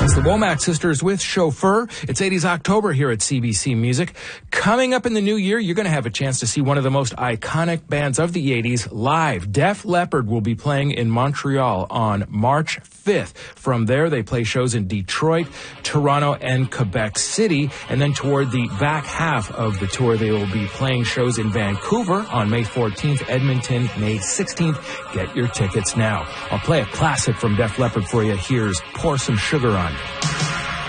That's the Womack Sisters with Chauffeur. It's 80s October here at CBC Music. Coming up in the new year, you're going to have a chance to see one of the most iconic bands of the 80s live. Def Leppard will be playing in Montreal on March 5th. From there, they play shows in Detroit, Toronto, and Quebec City. And then toward the back half of the tour, they will be playing shows in Vancouver on May 14th, Edmonton, May 16th. Get your tickets now. I'll play a classic from Def Leppard for you. Here's Pour Some Sugar On.